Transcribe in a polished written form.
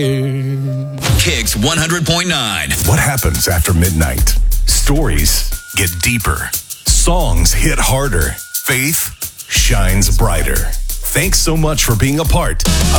Kicks 100.9. What happens after midnight? Stories get deeper. Songs hit harder. Faith shines brighter. Thanks so much for being a part